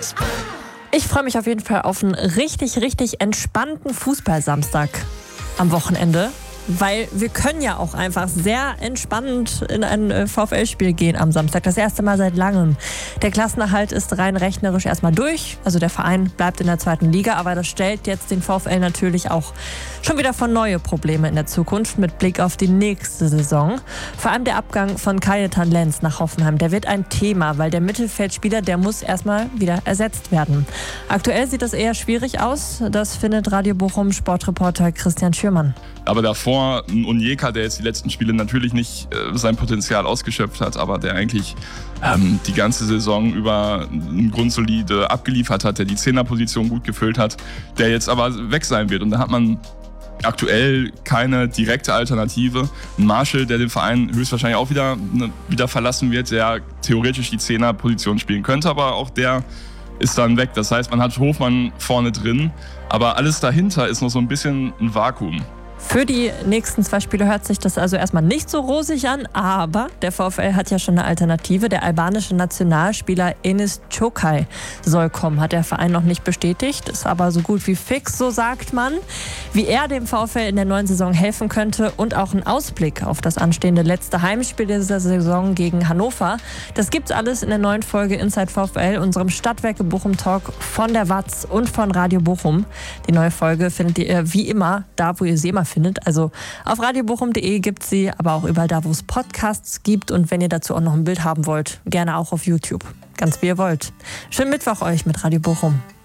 Ich freue mich auf jeden Fall auf einen richtig, richtig entspannten Fußballsamstag am Wochenende. Weil wir können ja auch einfach sehr entspannt in ein VfL-Spiel gehen am Samstag. Das erste Mal seit langem. Der Klassenerhalt ist rein rechnerisch erstmal durch. Also der Verein bleibt in der 2. Liga. Aber das stellt jetzt den VfL natürlich auch schon wieder vor neue Probleme in der Zukunft mit Blick auf die nächste Saison. Vor allem der Abgang von Kajetan Lenz nach Hoffenheim. Der wird ein Thema, weil der Mittelfeldspieler, der muss erstmal wieder ersetzt werden. Aktuell sieht das eher schwierig aus. Das findet Radio Bochum Sportreporter Christian Schürmann. Aber davor ein Onyeka, der jetzt die letzten Spiele natürlich nicht sein Potenzial ausgeschöpft hat, aber der eigentlich die ganze Saison über eine Grundsolide abgeliefert hat, der die Zehnerposition gut gefüllt hat, der jetzt aber weg sein wird. Und da hat man aktuell keine direkte Alternative. Ein Marshall, der den Verein höchstwahrscheinlich auch wieder verlassen wird, der theoretisch die Zehnerposition spielen könnte, aber auch der ist dann weg. Das heißt, man hat Hofmann vorne drin, aber alles dahinter ist noch so ein bisschen ein Vakuum. Für die nächsten 2 Spiele hört sich das also erstmal nicht so rosig an, aber der VfL hat ja schon eine Alternative. Der albanische Nationalspieler Enis Çokay soll kommen, hat der Verein noch nicht bestätigt, ist aber so gut wie fix, so sagt man. Wie er dem VfL in der neuen Saison helfen könnte und auch ein Ausblick auf das anstehende letzte Heimspiel dieser Saison gegen Hannover, das gibt's alles in der neuen Folge Inside VfL, unserem Stadtwerke Bochum Talk von der WAZ und von Radio Bochum. Die neue Folge findet ihr wie immer da, wo ihr sie immer findet. Also auf radiobochum.de gibt sie, aber auch überall da, wo es Podcasts gibt. Und wenn ihr dazu auch noch ein Bild haben wollt, gerne auch auf YouTube. Ganz wie ihr wollt. Schönen Mittwoch euch mit Radio Bochum.